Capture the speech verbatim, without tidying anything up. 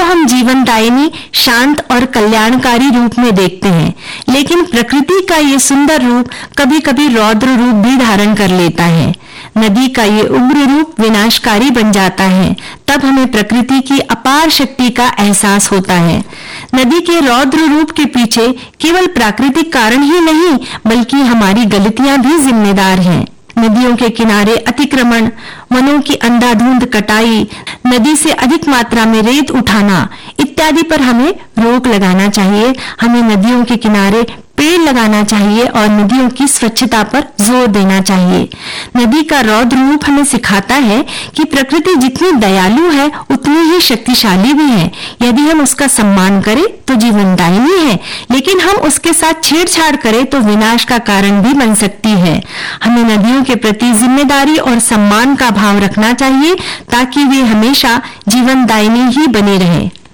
हम जीवनदायिनी, शांत और कल्याणकारी रूप में देखते हैं, लेकिन प्रकृति का ये सुंदर रूप कभी कभी रौद्र रूप भी धारण कर लेता है। नदी का ये उग्र रूप विनाशकारी बन जाता है। तब हमें प्रकृति की अपार शक्ति का एहसास होता है। नदी के रौद्र रूप के पीछे केवल प्राकृतिक कारण ही नहीं, बल्कि हमारी गलतियां भी जिम्मेदार हैं। नदियों के किनारे अतिक्रमण, वनों की अंधाधुंध कटाई, नदी से अधिक मात्रा में रेत उठाना इत्यादि पर हमें रोक लगाना चाहिए। हमें नदियों के किनारे पेड़ लगाना चाहिए और नदियों की स्वच्छता पर जोर देना चाहिए। नदी का रौद्र रूप हमें सिखाता है कि प्रकृति जितनी दयालु है उतनी ही शक्तिशाली भी है। यदि हम उसका सम्मान करें तो जीवनदायिनी है, लेकिन हम उसके साथ छेड़छाड़ करें तो विनाश का कारण भी बन सकती है। हमें नदियों के प्रति जिम्मेदारी और सम्मान का भाव रखना चाहिए ताकि वे हमेशा जीवनदायिनी ही बनी रहे।